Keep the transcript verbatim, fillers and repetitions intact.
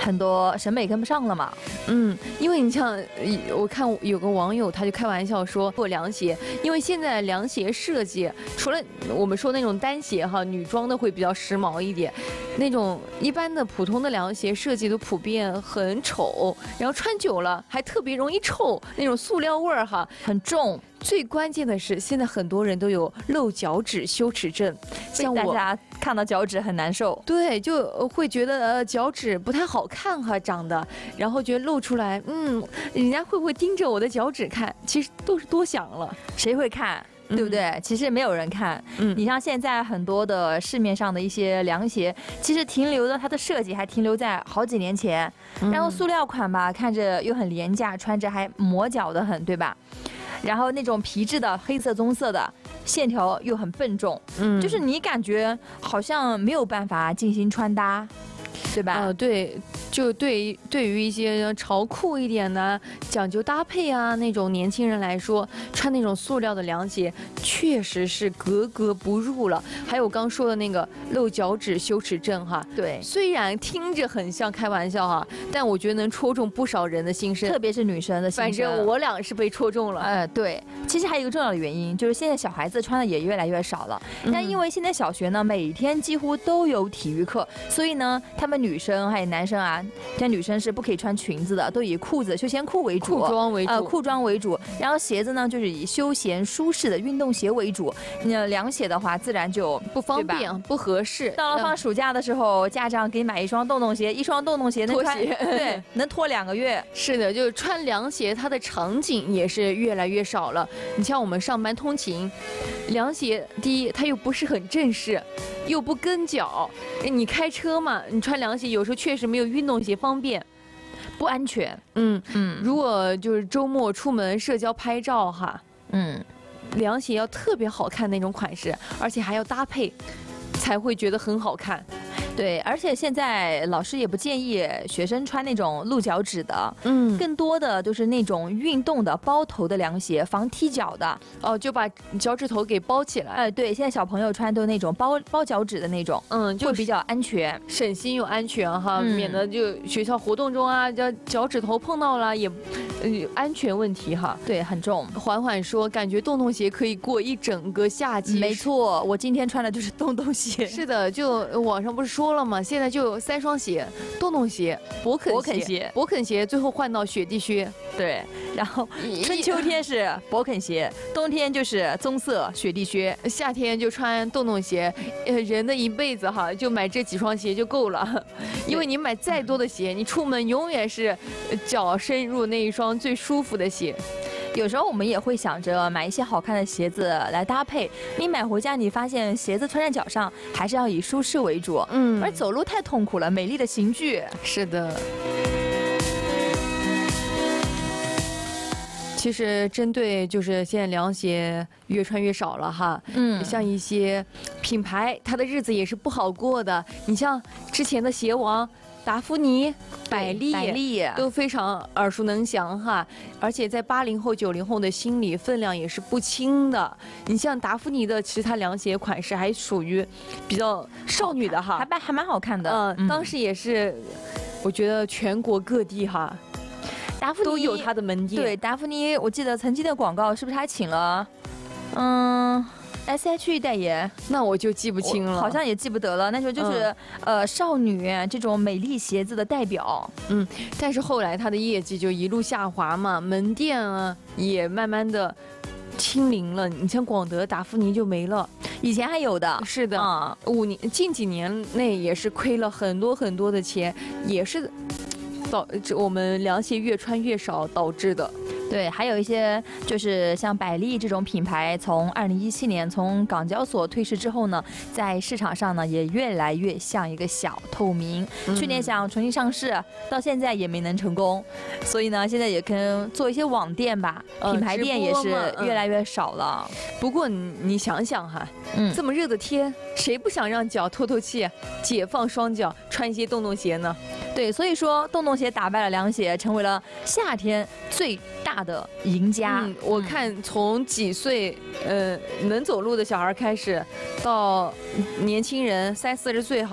很多审美跟不上了嘛。 嗯，因为你像我看有个网友他就开玩笑说做凉鞋，因为现在凉鞋设计除了我们说那种单鞋哈，女装的会比较时髦一点，那种一般的普通的凉鞋设计都普遍很丑，然后穿久了还特别容易臭，那种塑料味儿哈很重。 最关键的是，现在很多人都有露脚趾羞耻症， 像大家看到脚趾很难受， 对，就会觉得呃脚趾不太好看哈，长得，然后觉得露出来，嗯，人家会不会盯着我的脚趾看？其实都是多想了， 谁会看？对不对？嗯、其实没有人看。嗯，你像现在很多的市面上的一些凉鞋，其实停留的它的设计还停留在好几年前，嗯、然后塑料款吧，看着又很廉价，穿着还磨脚的很，对吧？然后那种皮质的黑色棕色的线条又很笨重，嗯，就是你感觉好像没有办法进行穿搭，对吧？ 呃，对。就对对于一些潮酷一点的、讲究搭配啊那种年轻人来说，穿那种塑料的凉鞋确实是格格不入了。还有我刚说的那个露脚趾羞耻症哈， 对， 虽然听着很像开玩笑哈，但我觉得能戳中不少人的心声， 特别是女生的心声。 反正我俩是被戳中了。 呃，对，其实还有一个重要的原因就是现在小孩子穿的也越来越少了。嗯、但因为现在小学呢，每天几乎都有体育课，所以呢，他们女生还有男生啊。像女生是不可以穿裙子的，都以裤子、休闲裤为主， 裤装为主， 呃，裤装为主。然后鞋子呢，就是以休闲舒适的运动鞋为主。那凉鞋的话，自然就不方便、不合适。 到了放暑假的时候，家长给买一双洞洞鞋，一双洞洞鞋能穿，对，能拖两个月。 是的，就是穿凉鞋，它的场景也是越来越少了。你像我们上班通勤，凉鞋第一，它又不是很正式。又不跟脚，你开车嘛，你穿凉鞋有时候确实没有运动鞋方便， 不安全。 嗯嗯，如果就是周末出门社交拍照哈，嗯，凉鞋要特别好看那种款式，而且还要搭配，才会觉得很好看。 对，而且现在老师也不建议学生穿那种露脚趾的，嗯，更多的就是那种运动的包头的凉鞋，防踢脚的。 哦，就把脚趾头给包起来。 哎、呃，对，现在小朋友穿都那种包包脚趾的那种，嗯，就会比较安全， 省心又安全哈，嗯、免得就学校活动中啊，脚脚趾头碰到了也，呃，安全问题哈。 对，很重。 缓缓说，感觉洞洞鞋可以过一整个夏季。 没错，我今天穿的就是洞洞鞋。 是的，就网上不是说。说了嘛，现在就有三双鞋：洞洞鞋、勃肯鞋、 勃肯鞋、 勃肯鞋，最后换到雪地靴。 对，然后春秋天是勃肯鞋，冬天就是棕色雪地靴， 夏天就穿洞洞鞋。呃，人的一辈子哈，就买这几双鞋就够了，因为你买再多的鞋，你出门永远是脚深入那一双最舒服的鞋。 有时候我们也会想着买一些好看的鞋子来搭配，你买回家你发现鞋子穿在脚上还是要以舒适为主，嗯，而走路太痛苦了，美丽的刑具。 是的。其实针对就是现在凉鞋越穿越少了哈，嗯，像一些品牌，它的日子也是不好过的。你像之前的鞋王。达芙妮、百丽、 百丽都非常耳熟能详哈，而且在八零后、九零后的心里分量也是不轻的。你像达芙妮的其他凉鞋款式还属于比较少女的哈， 还蛮还蛮好看的。 嗯，嗯当时也是，我觉得全国各地哈， 达芙妮都有它的门店。 对，达芙妮，我记得曾经的广告是不是还请了，嗯。S H E 代言， 那我就记不清了， 好像也记不得了。那时候就是、嗯、呃少女这种美丽鞋子的代表， 嗯，但是后来它的业绩就一路下滑嘛，门店啊也慢慢的清零了。你像广德、达芙妮就没了， 以前还有的， 是的，嗯、五年近几年内也是亏了很多很多的钱，也是导致我们凉鞋越穿越少导致的。 对，还有一些就是像百丽这种品牌，从二零一七年从港交所退市之后呢，在市场上呢也越来越像一个小透明。嗯、去年想重新上市，到现在也没能成功，所以呢，现在也可能做一些网店吧，呃、品牌店也是越来越少了。 嗯、不过你你想想哈，嗯，这么热的天，谁不想让脚透透气，解放双脚，穿一些洞洞鞋呢？ 对，所以说洞洞鞋打败了凉鞋，成为了夏天最大的赢家。 嗯、我看从几岁呃能走路的小孩开始，到年轻人三四十岁。